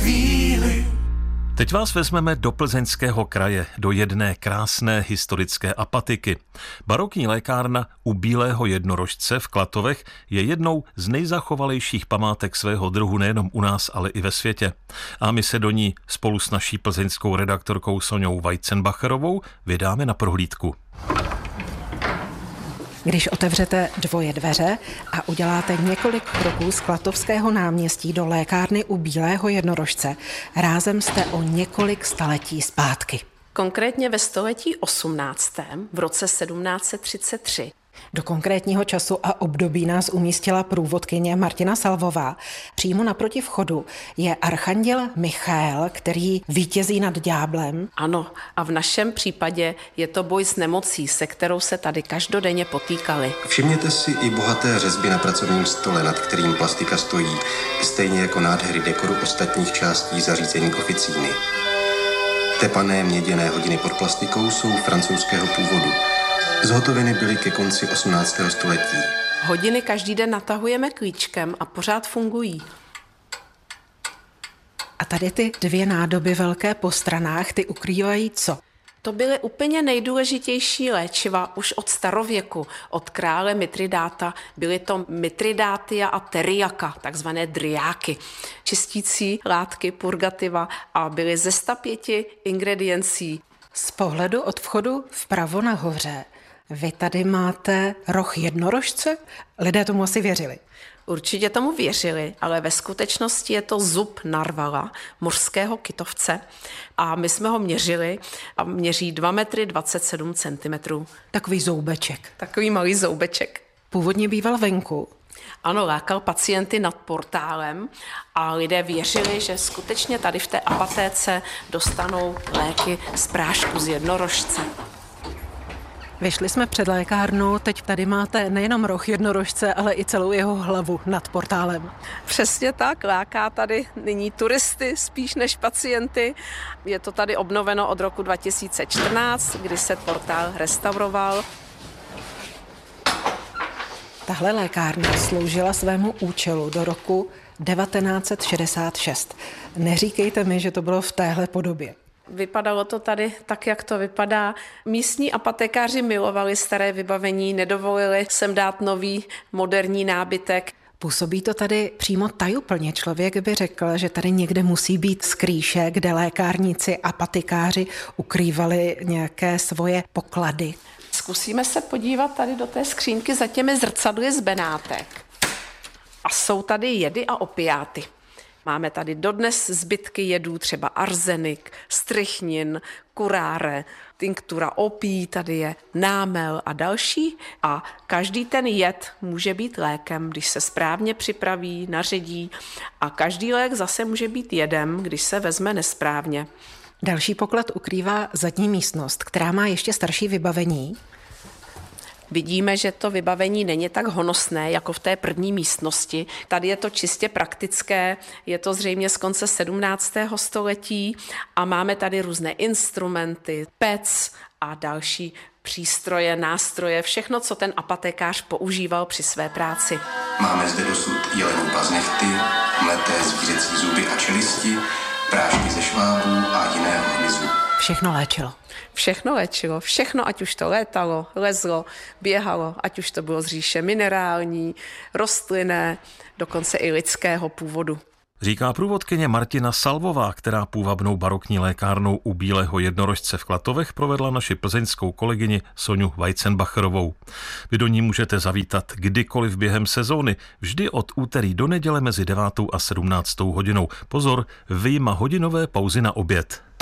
chvíli. Teď vás vezmeme do Plzeňského kraje, do jedné krásné historické apatiky. Barokní lékárna u Bílého jednorožce v Klatovech je jednou z nejzachovalejších památek svého druhu nejenom u nás, ale i ve světě. A my se do ní spolu s naší plzeňskou redaktorkou Soňou Weizenbacherovou vydáme na prohlídku. Když otevřete dvoje dveře a uděláte několik kroků z Klatovského náměstí do lékárny u Bílého jednorožce, rázem jste o několik staletí zpátky. Konkrétně ve století 18. v roce 1733. Do konkrétního času a období nás umístila průvodkyně Martina Salvová. Přímo naproti vchodu je archanděl Michael, který vítězí nad ďáblem. Ano, a v našem případě je to boj s nemocí, se kterou se tady každodenně potýkali. Všimněte si i bohaté řezby na pracovním stole, nad kterým plastika stojí, stejně jako nádhery dekoru ostatních částí zařízení oficíny. Tepané měděné hodiny pod plastikou jsou francouzského původu. Zhotoveny byly ke konci 18. století. Hodiny každý den natahujeme klíčkem a pořád fungují. A tady ty dvě nádoby velké po stranách, ty ukrývají co? To byly úplně nejdůležitější léčiva už od starověku, od krále Mitridáta. Byly to Mitridátia a teriaka, takzvané driáky, čistící látky, purgativa a byly ze 105 ingrediencí. Z pohledu od vchodu vpravo nahoře vy tady máte roh jednorožce? Lidé tomu asi věřili. Určitě tomu věřili, ale ve skutečnosti je to zub narvala, mořského kytovce. A my jsme ho měřili a měří 2 metry 27 centimetrů. Takový zoubeček. Takový malý zoubeček. Původně býval venku. Ano, lákal pacienty nad portálem a lidé věřili, že skutečně tady v té apatéce dostanou léky z prášku z jednorožce. Vyšli jsme před lékárnou, teď tady máte nejenom roh jednorožce, ale i celou jeho hlavu nad portálem. Přesně tak, láká tady nyní turisty spíš než pacienty. Je to tady obnoveno od roku 2014, kdy se portál restauroval. Tahle lékárna sloužila svému účelu do roku 1966. Neříkejte mi, že to bylo v téhle podobě. Vypadalo to tady tak, jak to vypadá. Místní apotekáři milovali staré vybavení, nedovolili sem dát nový moderní nábytek. Působí to tady přímo tajuplně. Člověk by řekl, že tady někde musí být skrýše, kde lékárníci a apotekáři ukrývali nějaké svoje poklady. Zkusíme se podívat tady do té skřínky za těmi zrcadly z Benátek. A jsou tady jedy a opiáty. Máme tady dodnes zbytky jedů, třeba arzenik, strychnin, kuráre, tinktura opí, tady je námel a další. A každý ten jed může být lékem, když se správně připraví, naředí. A každý lék zase může být jedem, když se vezme nesprávně. Další poklad ukrývá zadní místnost, která má ještě starší vybavení. Vidíme, že to vybavení není tak honosné, jako v té první místnosti. Tady je to čistě praktické, je to zřejmě z konce 17. století a máme tady různé instrumenty, pec a další přístroje, nástroje, všechno, co ten apotekář používal při své práci. Máme zde dosud jelení paznechty, mleté zvířecí zuby a čelisti, prášky ze švábů a jiného hmyzu. Všechno léčilo. Všechno léčilo, všechno, ať už to létalo, lezlo, běhalo, ať už to bylo z říše minerální, rostlinné, dokonce i lidského původu. Říká průvodkyně Martina Salvová, která půvabnou barokní lékárnou u Bílého jednorožce v Klatovech provedla naši plzeňskou kolegyni Soňu Weizenbacherovou. Vy do ní můžete zavítat kdykoliv během sezóny, vždy od úterý do neděle mezi 9. a 17. hodinou. Pozor, vyjma hodinové pauzy na oběd.